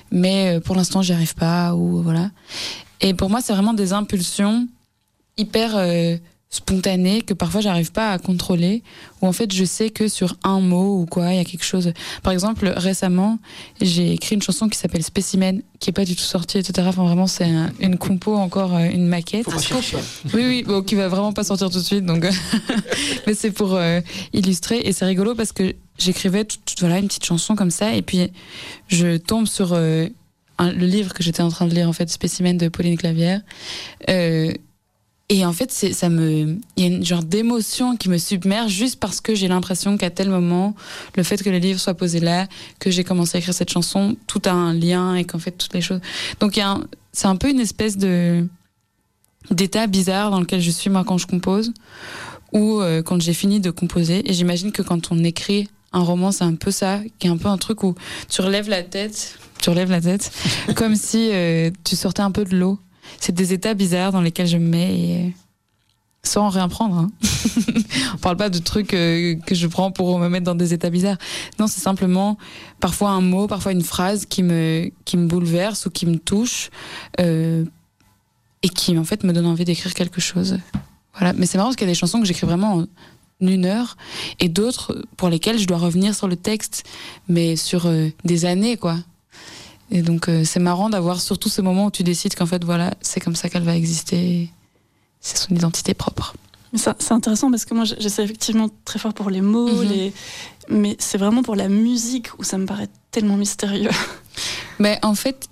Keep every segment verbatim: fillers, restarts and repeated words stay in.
mais pour l'instant j'y arrive pas, ou voilà. Et pour moi c'est vraiment des impulsions hyper euh, spontanées que parfois j'arrive pas à contrôler, où en fait je sais que sur un mot ou quoi il y a quelque chose. Par exemple récemment j'ai écrit une chanson qui s'appelle Spécimen, qui est pas du tout sortie, etc. Enfin vraiment c'est un, une compo, encore euh, une maquette. Faut pas chercher. Oui oui, bon, qui va vraiment pas sortir tout de suite, donc mais c'est pour euh, illustrer. Et c'est rigolo parce que j'écrivais tout, tout, voilà une petite chanson comme ça, et puis je tombe sur euh, un, le livre que j'étais en train de lire en fait, Spécimen de Pauline Clavière. Euh, Et en fait, c'est, ça me, il y a une genre d'émotion qui me submerge juste parce que j'ai l'impression qu'à tel moment, le fait que le livre soit posé là, que j'ai commencé à écrire cette chanson, tout a un lien, et qu'en fait toutes les choses. Donc il y a, un, c'est un peu une espèce de d'état bizarre dans lequel je suis moi quand je compose, ou euh, quand j'ai fini de composer. Et j'imagine que quand on écrit un roman, c'est un peu ça, qui est un peu un truc où tu relèves la tête, tu relèves la tête, comme si euh, tu sortais un peu de l'eau. C'est des états bizarres dans lesquels je me mets, et sans rien prendre. Hein. On parle pas de trucs euh, que je prends pour me mettre dans des états bizarres. Non, c'est simplement parfois un mot, parfois une phrase qui me qui me bouleverse ou qui me touche, euh, et qui en fait me donne envie d'écrire quelque chose. Voilà. Mais c'est marrant parce qu'il y a des chansons que j'écris vraiment en une heure, et d'autres pour lesquelles je dois revenir sur le texte, mais sur euh, des années, quoi. Et donc euh, c'est marrant d'avoir surtout ce moment où tu décides qu'en fait voilà, c'est comme ça qu'elle va exister, c'est son identité propre. Mais ça, c'est intéressant parce que moi j'essaie effectivement très fort pour les mots, mm-hmm. les... mais c'est vraiment pour la musique où ça me paraît tellement mystérieux. Mais en fait,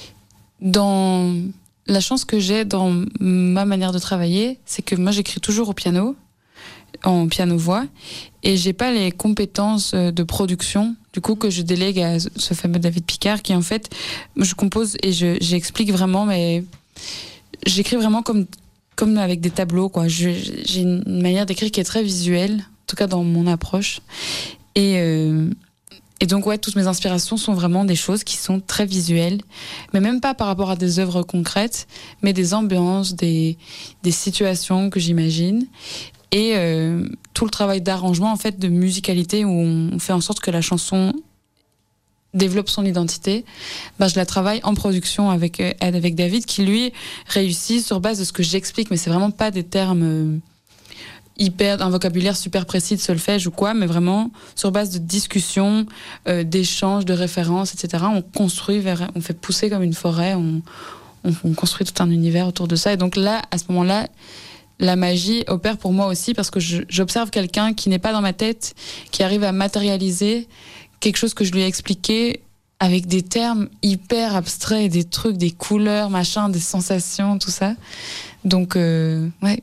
dans la chance que j'ai dans ma manière de travailler, c'est que moi j'écris toujours au piano, en piano-voix, et j'ai pas les compétences de production, du coup, que je délègue à ce fameux David Picard, qui en fait, je compose et je, j'explique vraiment, mais j'écris vraiment comme, comme avec des tableaux, quoi. Je, j'ai une manière d'écrire qui est très visuelle, en tout cas dans mon approche. Et, euh, et donc, ouais, toutes mes inspirations sont vraiment des choses qui sont très visuelles, mais même pas par rapport à des œuvres concrètes, mais des ambiances, des, des situations que j'imagine. Et euh, tout le travail d'arrangement, en fait, de musicalité, où on fait en sorte que la chanson développe son identité, ben, je la travaille en production avec, avec David, qui lui réussit sur base de ce que j'explique, mais c'est vraiment pas des termes euh, hyper, un vocabulaire super précis de solfège ou quoi, mais vraiment sur base de discussions, euh, d'échanges, de références, et cetera. On construit vers, on fait pousser comme une forêt, on, on, on construit tout un univers autour de ça. Et donc là, à ce moment-là, la magie opère pour moi aussi, parce que je, j'observe quelqu'un qui n'est pas dans ma tête, qui arrive à matérialiser quelque chose que je lui ai expliqué avec des termes hyper abstraits, des trucs, des couleurs, machin, des sensations, tout ça. Donc, euh, ouais.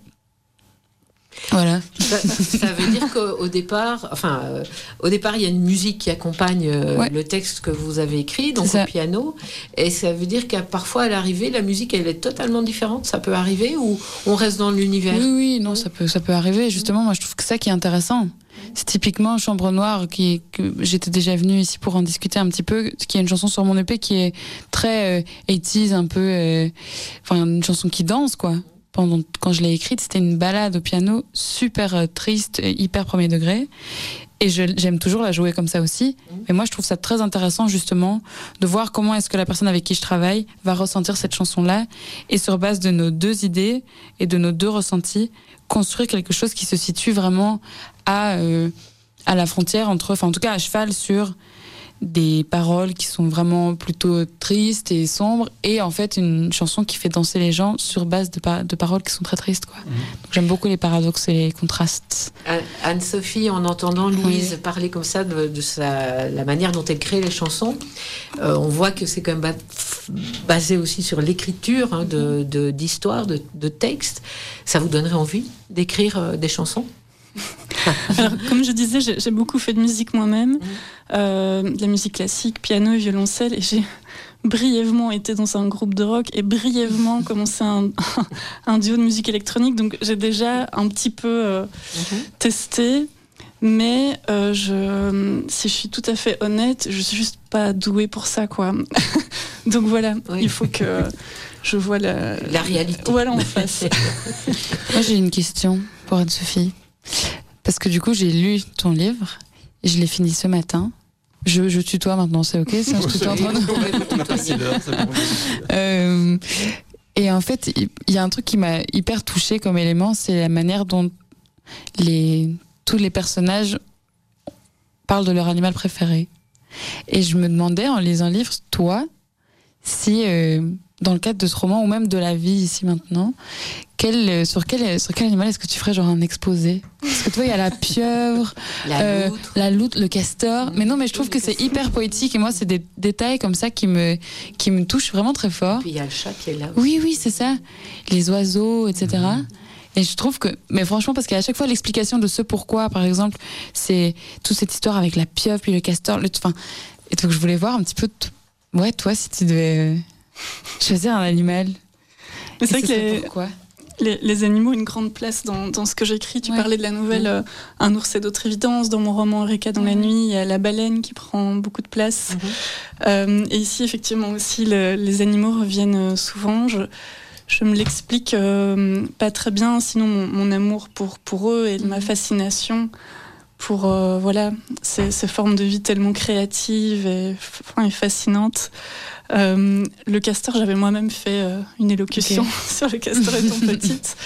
Voilà. Ça, ça veut dire qu'au départ, enfin, euh, au départ, il y a une musique qui accompagne euh, ouais. le texte que vous avez écrit, donc au piano, et ça veut dire qu'à parfois à l'arrivée, la musique, elle est totalement différente. Ça peut arriver, ou on reste dans l'univers? Oui, oui, non, ça peut, ça peut arriver. Justement, moi, je trouve que ça qui est intéressant, c'est typiquement Chambre Noire, qui, que j'étais déjà venue ici pour en discuter un petit peu, qui est une chanson sur mon E P qui est très euh, eighties, un peu, euh, enfin, une chanson qui danse, quoi. Pendant, quand je l'ai écrite, c'était une ballade au piano super euh, triste, hyper premier degré. Et je, j'aime toujours la jouer comme ça aussi. Mais moi, je trouve ça très intéressant, justement, de voir comment est-ce que la personne avec qui je travaille va ressentir cette chanson-là. Et sur base de nos deux idées et de nos deux ressentis, construire quelque chose qui se situe vraiment à, euh, à la frontière entre, enfin, en tout cas, à cheval sur des paroles qui sont vraiment plutôt tristes et sombres, et en fait une chanson qui fait danser les gens sur base de, par- de paroles qui sont très tristes, quoi. Mmh. Donc, j'aime beaucoup les paradoxes et les contrastes. Anne-Sophie, en entendant Louise oui. parler comme ça de, de sa, la manière dont elle crée les chansons, euh, on voit que c'est quand même basé aussi sur l'écriture hein, de, de, d'histoires, de, de textes. Ça vous donnerait envie d'écrire euh, des chansons? Alors, comme je disais, j'ai, j'ai beaucoup fait de musique moi-même, mmh. euh, de la musique classique, piano et violoncelle, et j'ai brièvement été dans un groupe de rock et brièvement commencé un, un duo de musique électronique, donc j'ai déjà un petit peu euh, mmh. testé, mais euh, je, si je suis tout à fait honnête, je suis juste pas douée pour ça, quoi. Donc voilà, oui. il faut que je vois la, la réalité. Voilà, en face. Moi, j'ai une question pour Anne-Sophie. Parce que du coup, j'ai lu ton livre, et je l'ai fini ce matin, Je, je tutoie maintenant, c'est ok, ça, je tutoie entre nous. On a passé l'heure, c'est bon. Euh, et en fait, il y a un truc qui m'a hyper touchée comme élément, c'est la manière dont les, tous les personnages parlent de leur animal préféré. Et je me demandais, en lisant le livre, toi, si, euh, dans le cadre de ce roman, ou même de la vie ici maintenant, quel, sur, quel, sur quel animal est-ce que tu ferais genre un exposé? Parce que tu vois, il y a la pieuvre, La euh, loutre. la loutre, le castor. Mais non, mais je trouve que c'est hyper poétique. Et moi, c'est des détails comme ça qui me, qui me touchent vraiment très fort. Et puis il y a le chat qui est là aussi. Oui, oui, c'est ça. Les oiseaux, et cetera. Mmh. Et je trouve que, mais franchement, parce qu'à chaque fois, l'explication de ce pourquoi, par exemple, c'est toute cette histoire avec la pieuvre, puis le castor, le, enfin, et donc je voulais voir un petit peu, t- ouais, toi, si tu devais choisir un animal. Mais c'est vrai que les, pourquoi les, les animaux ont une grande place dans, dans ce que j'écris. Tu ouais. parlais de la nouvelle mmh. euh, Un ours et d'autres évidences. Dans mon roman Eureka dans mmh. la nuit, il y a la baleine qui prend beaucoup de place. Mmh. Euh, et ici, effectivement, aussi, le, les animaux reviennent souvent. Je, Je me l'explique euh, pas très bien, sinon mon, mon amour pour, pour eux et ma fascination pour euh, voilà, ces, ces formes de vie tellement créatives et, et fascinantes. Euh, le castor, j'avais moi-même fait euh, une élocution okay. sur le castor étant petite.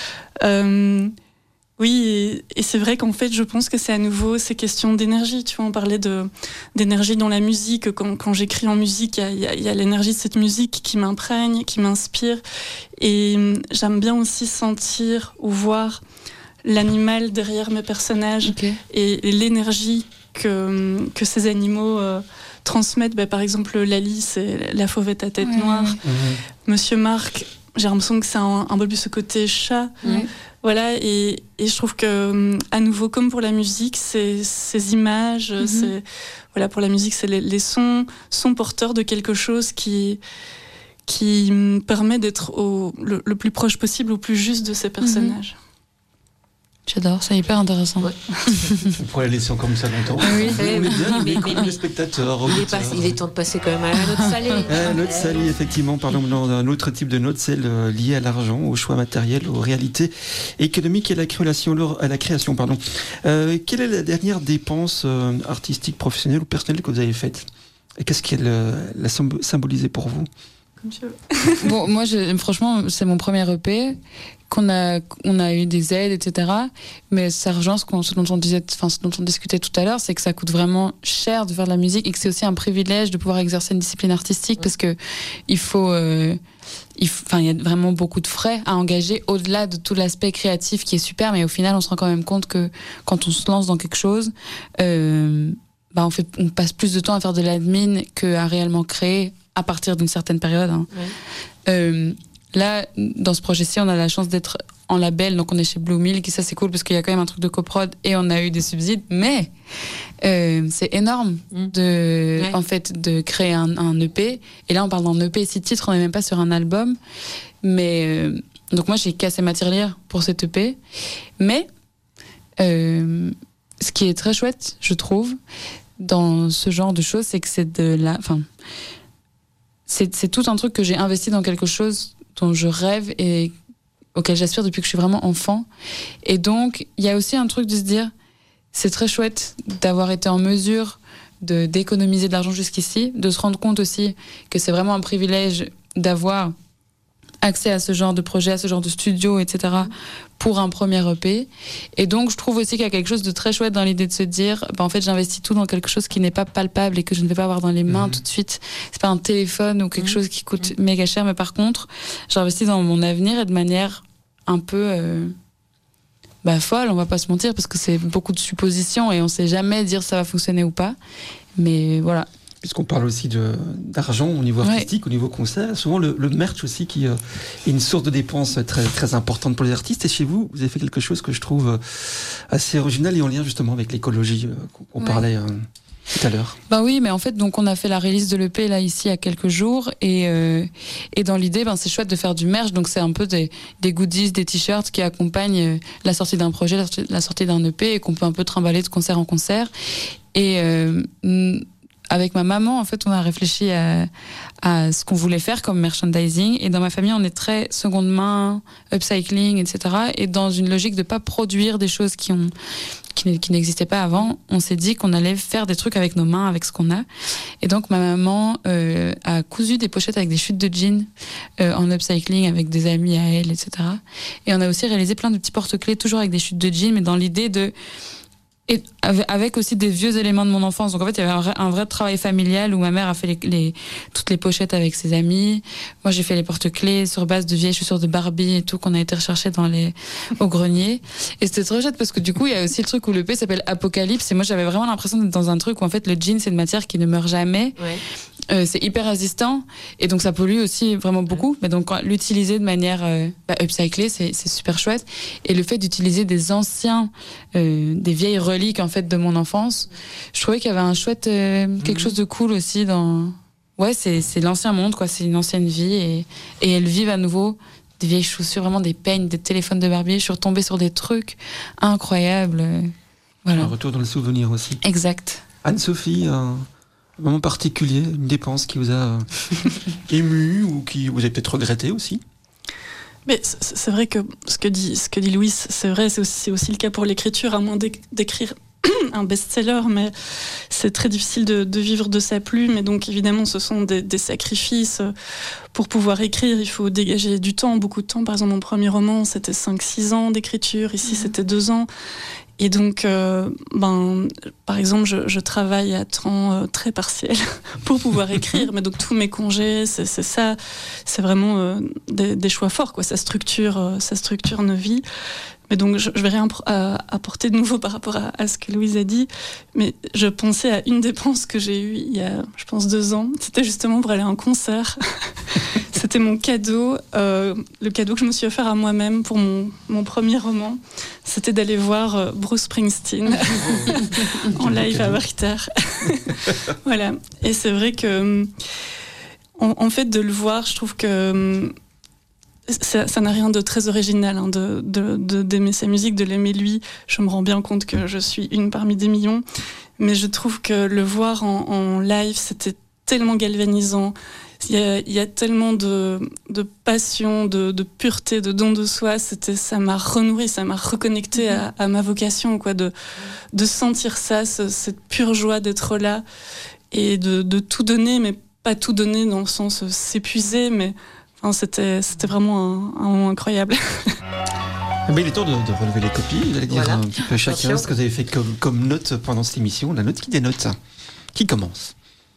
Euh, oui, et, et c'est vrai qu'en fait, je pense que c'est à nouveau ces questions d'énergie. Tu vois, on parlait de, d'énergie dans la musique. Quand, quand j'écris en musique, il y a, y a l'énergie de cette musique qui m'imprègne, qui m'inspire. Et j'aime bien aussi sentir ou voir l'animal derrière mes personnages okay. et, et l'énergie que, que ces animaux euh, transmettent. Bah, par exemple, Lali, c'est la fauvette à tête ouais. noire. Mmh. Monsieur Marc, j'ai l'impression que c'est un, un peu plus ce côté chat. Mmh. Voilà, et, et je trouve que, à nouveau, comme pour la musique, c'est, ces images, mmh. c'est, voilà, pour la musique, c'est les, les sons, sont porteurs de quelque chose qui, qui me permet d'être au, le, le plus proche possible, au plus juste de ces personnages. Mmh. J'adore, c'est hyper intéressant. Ouais. On pourrait la laisser encore comme ça longtemps. Oui, on est bien, mais, mais, mais, mais, les spectateurs. Il est, pas, il est temps de passer quand même à la note salée. La note salée, effectivement. Parlons d'un autre type de note, celle liée à l'argent, au choix matériel, aux réalités économiques et à la création. À la création pardon. Euh, quelle est la dernière dépense euh, artistique, professionnelle ou personnelle que vous avez faite? Et qu'est-ce qu'elle euh, l'a symbolisé pour vous? Comme tu veux. Bon, moi, je, franchement, c'est mon premier E P. Qu'on a, on a eu des aides, et cetera. Mais ça rejoint ce, ce dont on disait, enfin, ce dont on discutait tout à l'heure, c'est que ça coûte vraiment cher de faire de la musique et que c'est aussi un privilège de pouvoir exercer une discipline artistique ouais. parce que il faut, euh, il faut, enfin, il y a vraiment beaucoup de frais à engager au-delà de tout l'aspect créatif qui est super, mais au final, on se rend quand même compte que quand on se lance dans quelque chose, euh, bah, on fait, on passe plus de temps à faire de l'admin qu'à réellement créer à partir d'une certaine période. Hein. Ouais. Euh, Là, dans ce projet-ci, on a la chance d'être en label, donc on est chez Blue Milk, et ça c'est cool parce qu'il y a quand même un truc de coprod et on a eu des subsides, mais euh, c'est énorme de, ouais. en fait, de créer un, un E P. Et là, on parle d'un E P six titres, on n'est même pas sur un album. Mais euh, donc moi, j'ai cassé ma tirelire pour cet E P. Mais euh, ce qui est très chouette, je trouve, dans ce genre de choses, c'est que c'est de la, enfin, c'est, c'est tout un truc que j'ai investi dans quelque chose dont je rêve et auquel j'aspire depuis que je suis vraiment enfant. Et donc, il y a aussi un truc de se dire, c'est très chouette d'avoir été en mesure de, d'économiser de l'argent jusqu'ici, de se rendre compte aussi que c'est vraiment un privilège d'avoir accès à ce genre de projet, à ce genre de studio, et cetera, pour un premier E P. Et donc, je trouve aussi qu'il y a quelque chose de très chouette dans l'idée de se dire, bah, en fait, j'investis tout dans quelque chose qui n'est pas palpable et que je ne vais pas avoir dans les mains mmh. tout de suite. C'est pas un téléphone ou quelque mmh. chose qui coûte mmh. méga cher, mais par contre, j'investis dans mon avenir et de manière un peu euh, bah, folle, on va pas se mentir, parce que c'est beaucoup de suppositions et on sait jamais dire si ça va fonctionner ou pas. Mais voilà. Puisqu'on parle aussi de, d'argent au niveau artistique, ouais. au niveau concert, souvent le, le merch aussi qui euh, est une source de dépenses très, très importante pour les artistes. Et chez vous, vous avez fait quelque chose que je trouve assez original et en lien justement avec l'écologie euh, qu'on ouais. parlait euh, tout à l'heure. Ben oui, mais en fait, donc on a fait la release de l'E P là ici il y a quelques jours et euh, et dans l'idée, ben c'est chouette de faire du merch. Donc c'est un peu des des goodies, des t-shirts qui accompagnent la sortie d'un projet, la sortie, la sortie d'un E P et qu'on peut un peu trimballer de concert en concert. Et euh, avec ma maman, en fait, on a réfléchi à, à ce qu'on voulait faire comme merchandising. Et dans ma famille, on est très seconde main, upcycling, et cetera. Et dans une logique de pas produire des choses qui ont qui, qui n'existaient pas avant, on s'est dit qu'on allait faire des trucs avec nos mains, avec ce qu'on a. Et donc ma maman euh, a cousu des pochettes avec des chutes de jeans euh, en upcycling avec des amis à elle, et cetera. Et on a aussi réalisé plein de petits porte-clés, toujours avec des chutes de jeans, mais dans l'idée de et avec aussi des vieux éléments de mon enfance. Donc en fait, il y avait un vrai, un vrai travail familial où ma mère a fait les, les, toutes les pochettes avec ses amis. Moi, j'ai fait les porte-clés sur base de vieilles chaussures de Barbie et tout qu'on a été rechercher dans les, au grenier. Et c'était trop chouette parce que du coup, il y a aussi le truc où le P s'appelle Apocalypse. Et moi, j'avais vraiment l'impression d'être dans un truc où en fait, le jean, c'est une matière qui ne meurt jamais. Ouais. Euh, c'est hyper résistant et donc ça pollue aussi vraiment beaucoup. Mais donc l'utiliser de manière euh, bah, upcyclée, c'est, c'est super chouette. Et le fait d'utiliser des anciens, euh, des vieilles reliques en fait de mon enfance, je trouvais qu'il y avait un chouette euh, quelque mmh. chose de cool aussi dans. Ouais, c'est c'est l'ancien monde quoi, c'est une ancienne vie et et elles vivent à nouveau des vieilles chaussures, vraiment des peignes, des téléphones de Barbie. Je suis retombée sur des trucs incroyables. Voilà. Un retour dans le souvenir aussi. Exact. Anne-Sophie. Euh... Un moment particulier, une dépense qui vous a ému ou qui vous avez peut-être regretté aussi? Mais c'est vrai que ce que dit, ce que dit Louis, c'est vrai, c'est aussi, c'est aussi le cas pour l'écriture, à moins d'écrire un best-seller, mais c'est très difficile de, de vivre de sa plume, et donc évidemment ce sont des, des sacrifices. Pour pouvoir écrire, il faut dégager du temps, beaucoup de temps. Par exemple, mon premier roman, c'était cinq six ans d'écriture, ici mmh. c'était deux ans. Et donc, euh, ben, par exemple, je, je travaille à temps euh, très partiel pour pouvoir écrire. Mais donc, tous mes congés, c'est, c'est ça. C'est vraiment euh, des, des choix forts, quoi. Ça structure, euh, ça structure nos vies. Mais donc, je, je vais rien apporter de nouveau par rapport à, à ce que Louise a dit. Mais je pensais à une dépense que j'ai eue il y a, je pense, deux ans. C'était justement pour aller à un concert. C'était mon cadeau, euh, le cadeau que je me suis offert à moi-même pour mon, mon premier roman. C'était d'aller voir euh, Bruce Springsteen en live à Werchter. Voilà. Et c'est vrai que, en, en fait, de le voir, je trouve que ça, ça n'a rien de très original, hein, de, de, de, d'aimer sa musique, de l'aimer lui. Je me rends bien compte que je suis une parmi des millions. Mais je trouve que le voir en, en live, c'était tellement galvanisant. Il y a, il y a tellement de, de passion, de, de pureté, de don de soi. C'était, ça m'a renourri, ça m'a reconnecté à, à ma vocation, quoi, de, de sentir ça, ce, cette pure joie d'être là et de, de tout donner, mais pas tout donner dans le sens s'épuiser, mais enfin, c'était, c'était vraiment un, un moment incroyable. Mais il est temps de, de relever les copies. Vous allez dire voilà. un petit peu chacun Attention. Ce que vous avez fait comme, comme note pendant cette émission. La note qui dénote. Qui commence?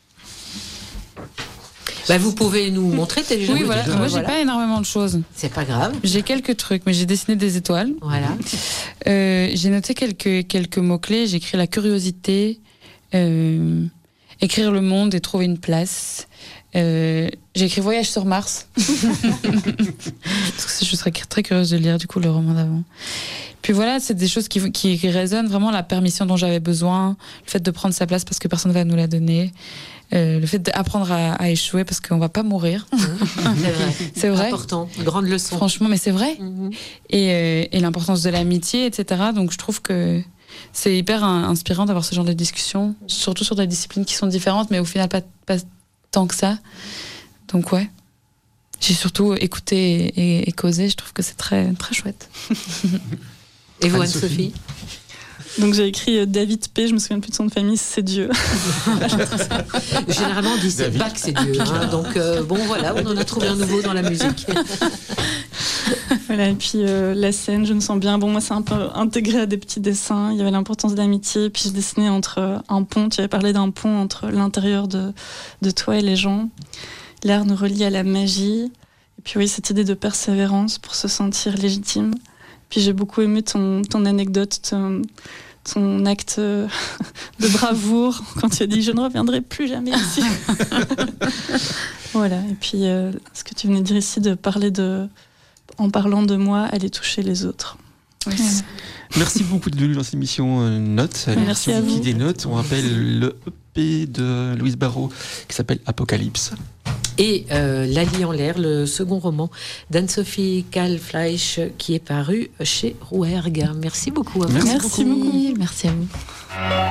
Bah, vous pouvez nous montrer tes jeux. Oui, voilà. Euh, Moi, j'ai voilà. pas énormément de choses. C'est pas grave. J'ai quelques trucs, mais j'ai dessiné des étoiles. Voilà. Euh, j'ai noté quelques quelques mots clés. J'ai écrit la curiosité, euh, écrire le monde et trouver une place. Euh, j'ai écrit Voyage sur Mars. Parce que je serais très curieuse de lire du coup le roman d'avant. Puis voilà, c'est des choses qui, qui, qui résonnent vraiment, la permission dont j'avais besoin, le fait de prendre sa place parce que personne ne va nous la donner, euh, le fait d'apprendre à, à échouer parce qu'on ne va pas mourir. Mmh, c'est vrai. C'est vrai. Important, une grande leçon. Franchement, mais c'est vrai. Mmh. Et, euh, et l'importance de l'amitié, et cetera. Donc je trouve que c'est hyper inspirant d'avoir ce genre de discussion, surtout sur des disciplines qui sont différentes, mais au final pas, pas tant que ça. Donc ouais. J'ai surtout écouté et, et, et causé, je trouve que c'est très, très chouette. Et vous, Anne-Sophie? Donc j'ai écrit David P, je me souviens plus de son nom de famille, c'est Dieu. Généralement on dit c'est pas que c'est Dieu, hein, donc euh, bon voilà, on en a trouvé un nouveau dans la musique. Voilà, et puis euh, la scène, je me sens bien. Bon, moi c'est un peu intégré à des petits dessins, il y avait l'importance de l'amitié, puis je dessinais entre un pont, tu avais parlé d'un pont entre l'intérieur de, de toi et les gens. L'art nous relie à la magie, et puis oui, cette idée de persévérance pour se sentir légitime. Puis j'ai beaucoup aimé ton, ton anecdote, ton, ton acte de bravoure quand tu as dit « je ne reviendrai plus jamais ici ». Voilà, et puis euh, ce que tu venais de dire ici, de parler de, en parlant de moi, aller toucher les autres. Oui. Voilà. Merci beaucoup de venir dans cette émission euh, Notes. Merci à vous. Des notes. On rappelle le E P de Louise Barrault qui s'appelle Apocalypse. Et euh, La Lie en l'air, le second roman d'Anne-Sophie Kalfleisch qui est paru chez Rouergue. Merci beaucoup. À vous. Merci, Merci beaucoup. beaucoup. Merci à vous.